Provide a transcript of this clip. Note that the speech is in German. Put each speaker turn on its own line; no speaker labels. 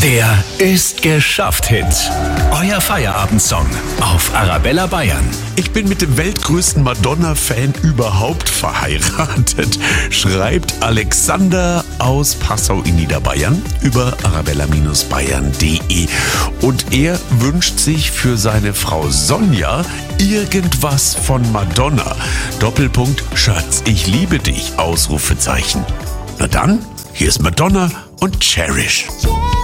Der Ist geschafft Hit. Euer Feierabendsong auf Arabella Bayern.
Ich bin mit dem weltgrößten Madonna-Fan überhaupt verheiratet, schreibt Alexander aus Passau in Niederbayern über arabella-bayern.de. Und er wünscht sich für seine Frau Sonja irgendwas von Madonna. Doppelpunkt, Schatz, ich liebe dich, Ausrufezeichen. Na dann, hier ist Madonna und Cherish.